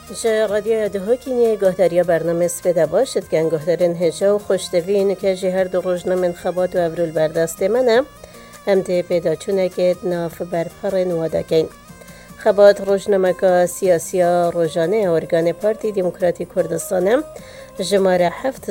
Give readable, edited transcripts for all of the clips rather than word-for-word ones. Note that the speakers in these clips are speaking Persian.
جا رادیو دهوکینی گهداریا برنامه سپیده باشد که گهدارین هجا و خوشتوین که جی هر دو روزنامه خبات و ابرول بردست منه هم ده پیدا چونه که ناف برپرین وادکین. خبات روزنامه که سیاسیا روزانه ارگان پارتی دموکراتی کردستانه جماره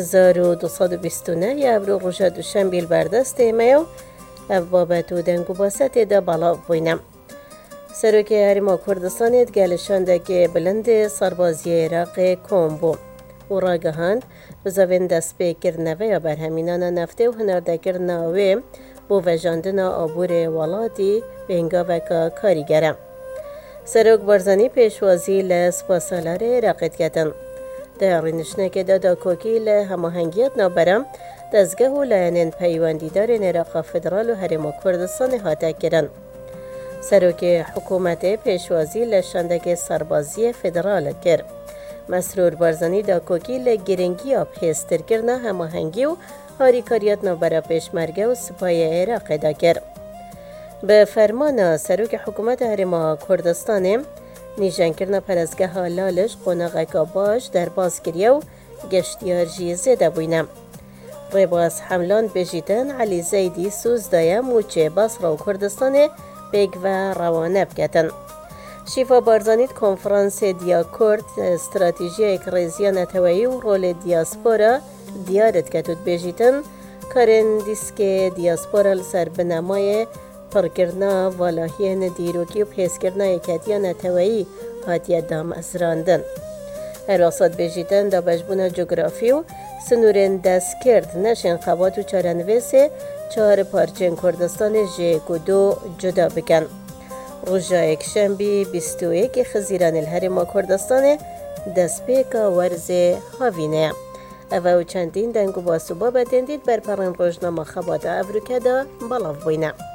7229 ابرول روزا دوشنبیل بردست میو بابت و دنگو باسط دا بالا بوینم. سروک هرما کردستان گلشانده که بلند سربازی عراق کومبو و راگهاند بزاوین دست به کرنوه یا برهمینان نفته و هنردکر ناوه بو وجاندن آبور والاتی به هنگاوه کاریگره. سروک بارزانی پیشوازی لسپاسالار عراقیت کتن. در رینشنه که دادا کوکی لهماهنگیت نابرم دزگه و لینن پیواندیدار عراق فدرال و هرما کردستان حاته کرن. سروک حکومت پیشوازی لشاندگ سربازی فدرال کرد. مسرور بارزانی دا کوکی لگرنگی آب هستر کرنا هماهنگی و هاریکاریات نوبرا پیشمرگه و سپای عراق دا کرد. به فرمان سروک حکومت هرما کردستان نیجان کرنا پرزگه ها لالش قناغکا باش در بازگریه و گشتیار جیزه دا بوینم. رباس حملان بجیدن علی زیدی سوز دایا موچه باسرا و کردستان بیگ و روانه بکتن. شیفا بارزانیت کنفرانس دیا کرد استراتژی اکریزیا نتوایی و رول دیاسپورا دیارت کتود بجیتن کارن دیسک دیاسپورا لسر بنامای پرکرنا والاهین دیروکی و پیسکرنا اکتیا نتوایی هاتیه دام ازراندن. هر وقت بجیتن دا بجبون جغرافی و سنورن دست کرد نشن خوات و چارنویسه 4 پارچن کردستان جیکودو جدا بکن. روزا یکشنبه 21 خزیران الهرما کردستان دست پیکا ورز هاوینه. او چندین دنگو باسو بابا دندید بر پرین روزنامه خبات افریقا دا بلاف بینه.